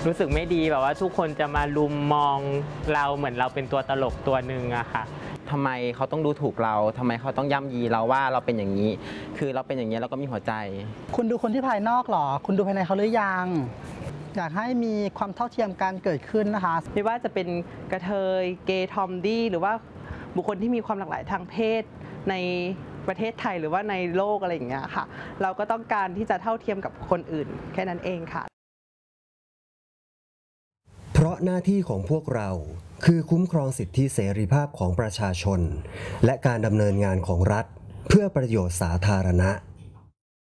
รู้สึกไม่ดีแบบว่าทุกคนจะมาลุมมองเราเหมือนเราเป็นตัวตลกตัวหนึ่งอะค่ะทำไมเขาต้องดูถูกเราทำไมเขาต้องย่ำยีเราว่าเราเป็นอย่างนี้คือเราเป็นอย่างนี้เราก็มีหัวใจคุณดูคนที่ภายนอกหรอคุณดูภายในเขาหรือยังอยากให้มีความเท่าเทียมกันเกิดขึ้นนะคะไม่ว่าจะเป็นกระเทยเกย์ทอมดี้หรือว่าบุคคลที่มีความหลากหลายทางเพศในประเทศไทยหรือว่าในโลกอะไรอย่างเงี้ยค่ะเราก็ต้องการที่จะเท่าเทียมกับคนอื่นแค่นั้นเองค่ะเพราะหน้าที่ของพวกเราคือคุ้มครองสิทธิเสรีภาพของประชาชนและการดำเนินงานของรัฐเพื่อประโยชน์สาธารณะ